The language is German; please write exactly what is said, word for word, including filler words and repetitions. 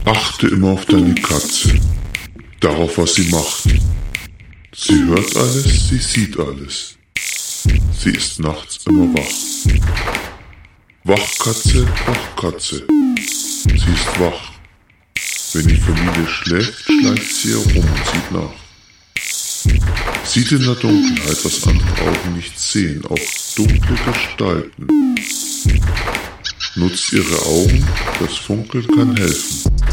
Achte immer auf deine Katze, darauf, was sie macht. Sie hört alles, sie sieht alles. Sie ist nachts immer wach. Wachkatze, Wachkatze, sie ist wach. Wenn die Familie schläft, schleicht sie herum und sieht nach. Sieht in der Dunkelheit, was andere Augen nicht sehen, auch dunkle Gestalten. Nutzt ihre Augen, das Funkeln kann helfen.